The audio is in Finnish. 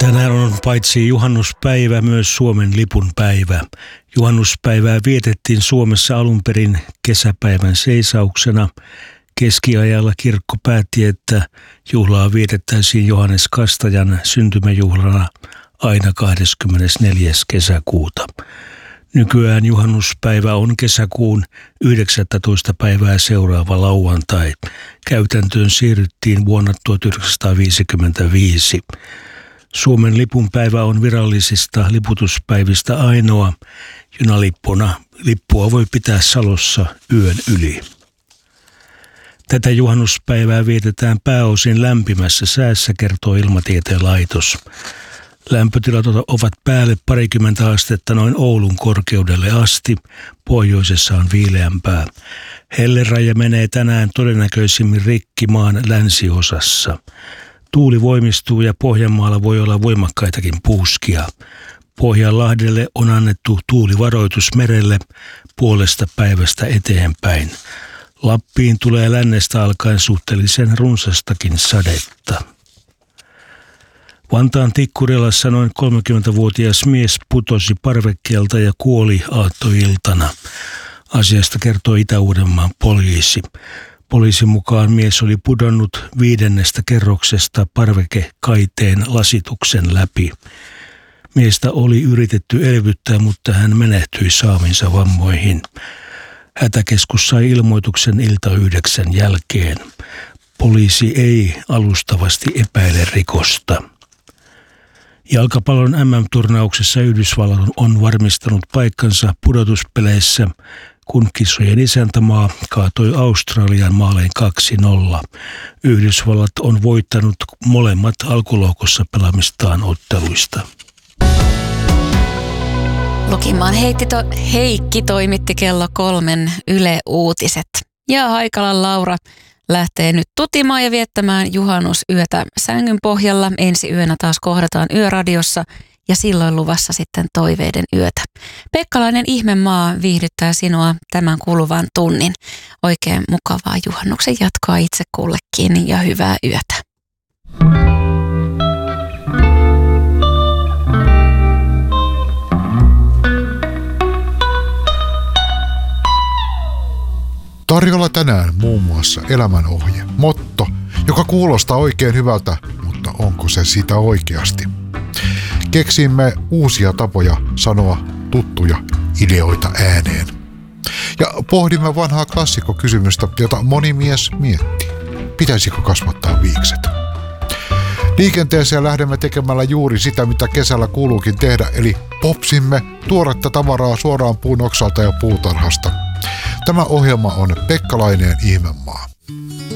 Tänään on paitsi juhannuspäivä myös Suomen lipun päivä. Juhannuspäivää vietettiin Suomessa alun perin kesäpäivän seisauksena. Keskiajalla kirkko päätti, että juhlaa vietettäisiin Johannes Kastajan syntymäjuhlana aina 24. kesäkuuta. Nykyään juhannuspäivä on kesäkuun 19. päivää seuraava lauantai. Käytäntöön siirryttiin vuonna 1955. Suomen lipunpäivä on virallisista liputuspäivistä ainoa. Junalippuna lippua voi pitää Salossa yön yli. Tätä juhannuspäivää vietetään pääosin lämpimässä säässä, kertoo Ilmatieteen laitos. Lämpötilat ovat päälle 20 astetta noin Oulun korkeudelle asti. Pohjoisessa on viileämpää. Helleraja menee tänään todennäköisimmin rikki maan länsiosassa. Tuuli voimistuu ja Pohjanmaalla voi olla voimakkaitakin puuskia. Pohjanlahdelle on annettu tuulivaroitus merelle puolesta päivästä eteenpäin. Lappiin tulee lännestä alkaen suhteellisen runsastakin sadetta. Vantaan Tikkurilassa noin 30-vuotias mies putosi parvekkeelta ja kuoli aattoiltana. Asiasta kertoo Itä-Uudenmaan poliisi. Poliisin mukaan mies oli pudonnut 5. kerroksesta parvekekaiteen lasituksen läpi. Miestä oli yritetty elvyttää, mutta hän menehtyi saaminsa vammoihin. Hätäkeskus sai ilmoituksen ilta 9 jälkeen. Poliisi ei alustavasti epäile rikosta. Jalkapallon MM-turnauksessa Yhdysvallat on varmistanut paikkansa pudotuspeleissä, kun kisojen isäntämaa kaatoi Australian maalein 2-0. Yhdysvallat on voittanut molemmat alkulohkossa pelaamistaan otteluista. Lokimaan Heikki toimitti kello 3 Yle Uutiset. Ja Haikalan Laura lähtee nyt tutimaan ja viettämään juhannusyötä sängyn pohjalla. Ensi yönä taas kohdataan Yöradiossa ja silloin luvassa sitten toiveiden yötä. Pekkalainen Ihmemaa viihdyttää sinua tämän kuluvan tunnin. Oikein mukavaa juhannuksen jatkoa itse kullekin ja hyvää yötä. Tarjolla tänään muun muassa elämänohje, motto, joka kuulostaa oikein hyvältä, mutta onko se sitä oikeasti? Keksimme uusia tapoja sanoa tuttuja ideoita ääneen. Ja pohdimme vanhaa klassikkokysymystä, jota moni mies miettii. Pitäisikö kasvattaa viikset? Liikenteeseen lähdemme tekemällä juuri sitä, mitä kesällä kuuluukin tehdä, eli popsimme tuoretta tavaraa suoraan puun oksalta ja puutarhasta. Tämä ohjelma on Pekkalainen Ihmemaa.